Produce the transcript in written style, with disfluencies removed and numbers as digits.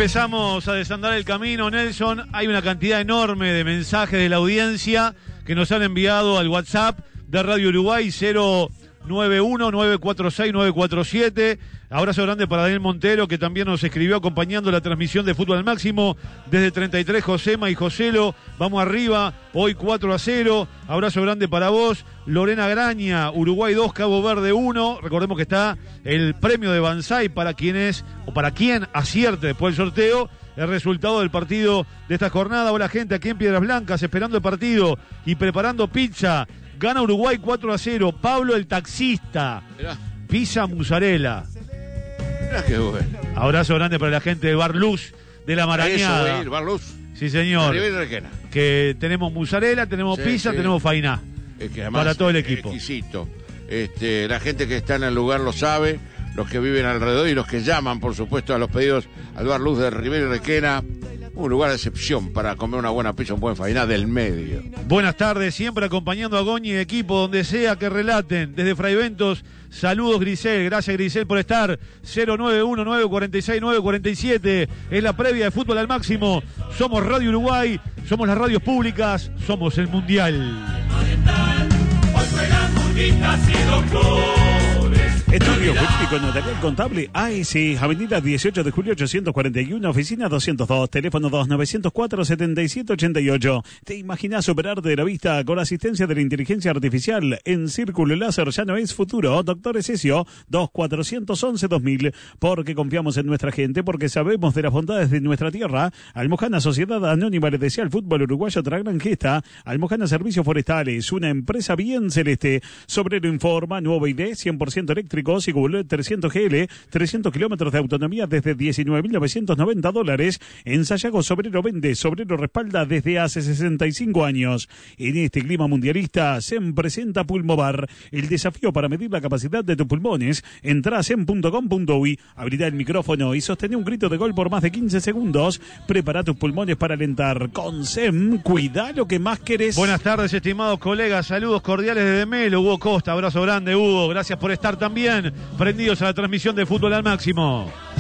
Empezamos a desandar el camino, Nelson. Hay una cantidad enorme de mensajes de la audiencia que nos han enviado al WhatsApp de Radio Uruguay 091-946-947. Abrazo grande para Daniel Montero, que también nos escribió acompañando la transmisión de Fútbol al Máximo desde 33, Josema y Joselo. Vamos arriba, hoy 4-0. Abrazo grande para vos. Lorena Graña, Uruguay 2, Cabo Verde 1. Recordemos que está el premio de Banzai para quien acierte después del sorteo el resultado del partido de esta jornada. Hola gente, aquí en Piedras Blancas, esperando el partido y preparando pizza. Gana Uruguay 4-0. Pablo el taxista. Mirá. Pizza mozzarella. Mirá qué bueno. Abrazo grande para la gente de Bar Luz de la Marañada. Eso, Bar Luz. Sí, señor. Que tenemos mozzarella, tenemos pizza, tenemos fainá. Es que además para todo el equipo. Exquisito. La gente que está en el lugar lo sabe, los que viven alrededor y los que llaman, por supuesto, a los pedidos al Bar Luz de Rivera y Requena. Un lugar de excepción para comer una buena pizza, un buen fainá del medio. Buenas tardes, siempre acompañando a Goñi y equipo donde sea que relaten. Desde Fraiventos, saludos Grisel, gracias Grisel por estar. 091-946-947, es la previa de Fútbol al Máximo. Somos Radio Uruguay, somos las radios públicas, somos el Mundial. Estudio Jurídico Notarial Contable AS, Avenida 18 de Julio 841, Oficina 202, teléfono 2904-7788. ¿Te imaginas operar de la vista con asistencia de la inteligencia artificial? En Círculo Láser ya no es futuro. Doctor Esesio, 2411-2000. Porque confiamos en nuestra gente, porque sabemos de las bondades de nuestra tierra. Almojana Sociedad Anónima le desea al fútbol uruguayo otra gran gesta. Almojana Servicios Forestales, una empresa bien celeste. Sobrero informa, nuevo ID, 100% eléctrico. Sigubullet 300 GL, 300 kilómetros de autonomía desde $19.990. En Sayago, Sobrero vende, Sobrero respalda desde hace 65 años. En este clima mundialista se presenta Pulmovar, el desafío para medir la capacidad de tus pulmones. Entrá a sem.com.uy, abrirá el micrófono y sostené un grito de gol por más de 15 segundos. Prepara tus pulmones para alentar. Con SEM, cuida lo que más querés. Buenas tardes, estimados colegas, saludos cordiales desde Melo. Hugo Costa, abrazo grande, Hugo, gracias por estar también prendidos a la transmisión de Fútbol al Máximo.